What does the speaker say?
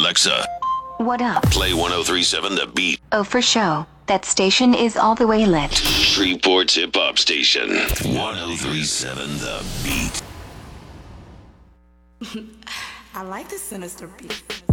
Alexa, What up? play 1037 The Beat. Oh, for show. That station is all the way lit. Shreveport's hip hop station. 1037 The Beat. I like the sinister beat.